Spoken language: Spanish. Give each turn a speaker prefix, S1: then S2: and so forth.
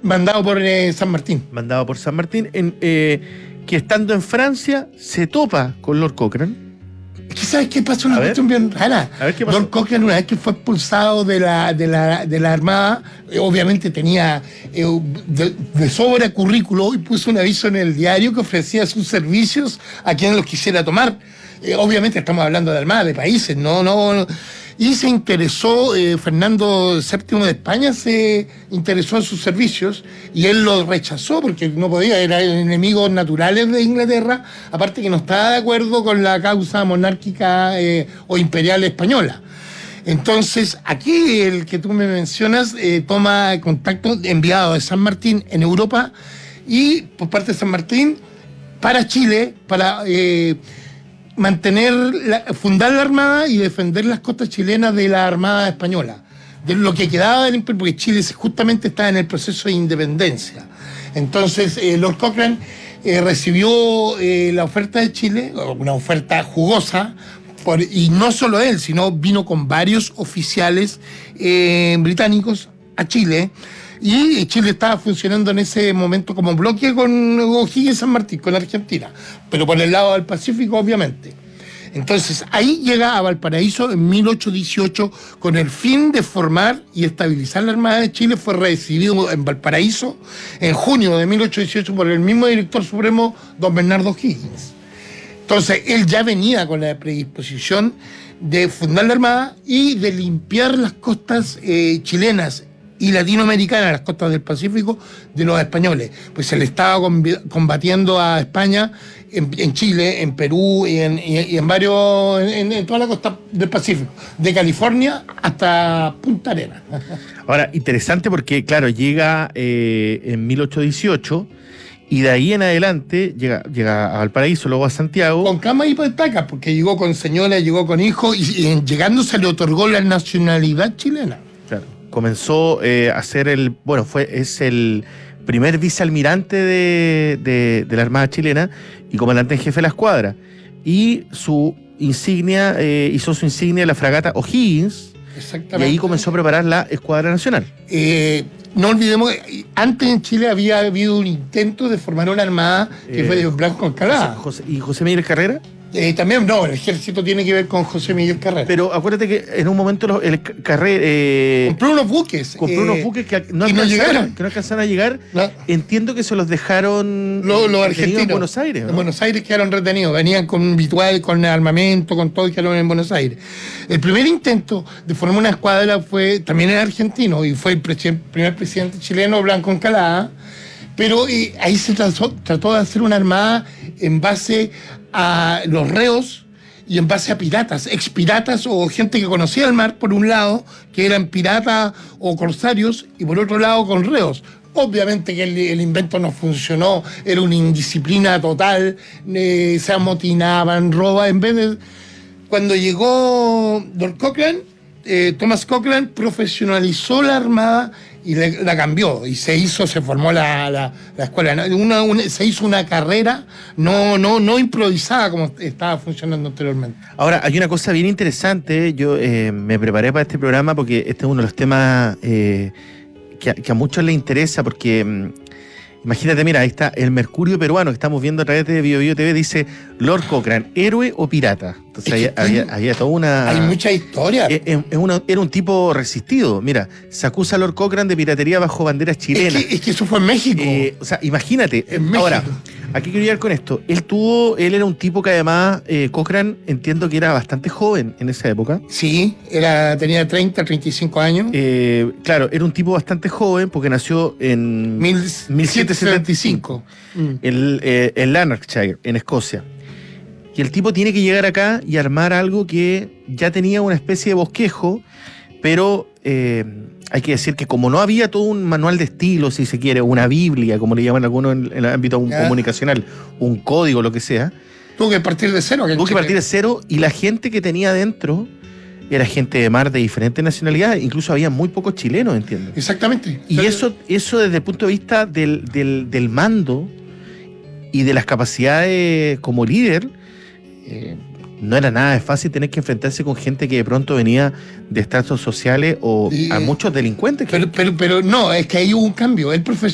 S1: Mandado por San Martín.
S2: Mandado por San Martín, que estando en Francia se topa con Lord Cochrane.
S1: Es que ¿sabes qué pasó? Una cuestión bien rara.
S2: A ver qué pasó.
S1: Lord Cochrane, una vez que fue expulsado de la Armada, obviamente tenía de sobra currículo y puso un aviso en el diario que ofrecía sus servicios a quien los quisiera tomar. Obviamente estamos hablando de Armada, de países, no. Y se interesó, Fernando VII de España se interesó en sus servicios y él lo rechazó porque no podía, eran enemigos naturales de Inglaterra, aparte que no estaba de acuerdo con la causa monárquica o imperial española. Entonces, aquí el que tú me mencionas toma contacto enviado de San Martín en Europa y por parte de San Martín para Chile, para fundar la Armada y defender las costas chilenas de la Armada Española, de lo que quedaba del imperio, porque Chile justamente estaba en el proceso de independencia. Entonces, Lord Cochrane recibió la oferta de Chile, una oferta jugosa, y no solo él, sino vino con varios oficiales británicos a Chile, y Chile estaba funcionando en ese momento como bloque con O'Higgins y San Martín, con Argentina, pero por el lado del Pacífico, obviamente. Entonces, ahí llega a Valparaíso en 1818 con el fin de formar y estabilizar la Armada de Chile. Fue recibido en Valparaíso en junio de 1818 por el mismo director supremo, don Bernardo O'Higgins. Entonces, él ya venía con la predisposición de fundar la Armada y de limpiar las costas chilenas y latinoamericanas, las costas del Pacífico, de los españoles. Pues se le estaba combatiendo a España en Chile, en Perú y en varios, en toda la costa del Pacífico, de California hasta Punta Arenas.
S2: Ahora, interesante porque, claro, llega en 1818 y de ahí en adelante llega a Valparaíso, luego a Santiago.
S1: Con cama y petacas, porque llegó con señora, llegó con hijos y llegando se le otorgó la nacionalidad chilena.
S2: Claro. Comenzó a ser es el primer vicealmirante de la Armada chilena y comandante en jefe de la escuadra. Y su insignia, hizo su insignia la fragata O'Higgins.
S1: Exactamente.
S2: Y ahí comenzó a preparar la escuadra nacional.
S1: No olvidemos que antes en Chile había habido un intento de formar una armada que fue de Blanco Encalada.
S2: ¿Y José Miguel Carrera?
S1: También, no, el ejército tiene que ver con José Miguel Carrera.
S2: Pero acuérdate que en un momento el Carrera...
S1: compró unos buques.
S2: Que no alcanzaron a llegar. No. Entiendo que se los dejaron
S1: los argentinos
S2: en Buenos Aires, ¿no?
S1: En Buenos Aires quedaron retenidos. Venían con habitual, con armamento, con todo, y quedaron en Buenos Aires. El primer intento de formar una escuadra también era argentino y fue el primer presidente chileno, Blanco Encalada. Pero ahí se trató de hacer una armada en base a los reos y en base a piratas, expiratas o gente que conocía el mar, por un lado, que eran piratas o corsarios, y por otro lado con reos. Obviamente que el invento no funcionó, era una indisciplina total, se amotinaban, robaban. En vez de... Cuando llegó Lord Cochrane, Thomas Cochrane profesionalizó la armada y la cambió, y se formó la escuela. Se hizo una carrera no improvisada como estaba funcionando anteriormente.
S2: Ahora, hay una cosa bien interesante. Yo me preparé para este programa porque este es uno de los temas que a muchos les interesa, porque imagínate, mira, ahí está el Mercurio peruano que estamos viendo a través de BioBio TV, dice Lord Cochrane, ¿héroe o pirata? Entonces había toda una...
S1: Hay mucha historia.
S2: Era un tipo resistido. Mira, se acusa a Lord Cochrane de piratería bajo banderas chilenas.
S1: Es que eso fue en México.
S2: O sea, imagínate. Ahora, aquí quiero llegar con esto. Él era un tipo que además, Cochrane, entiendo que era bastante joven en esa época.
S1: Sí, tenía 30, 35 años.
S2: Claro, era un tipo bastante joven porque nació en 1775 en Lanarkshire, en Escocia. Y el tipo tiene que llegar acá y armar algo que ya tenía una especie de bosquejo, pero hay que decir que como no había todo un manual de estilo, si se quiere, una Biblia, como le llaman algunos en el ámbito comunicacional, un código, lo que sea.
S1: Tuvo que partir de cero.
S2: Y la gente que tenía adentro era gente de mar de diferentes nacionalidades, incluso había muy pocos chilenos, entiendo.
S1: Exactamente.
S2: Y eso desde el punto de vista del mando y de las capacidades como líder, no era nada fácil tener que enfrentarse con gente que de pronto venía de estratos sociales o a muchos delincuentes.
S1: Pero no, es que ahí hubo un cambio. Él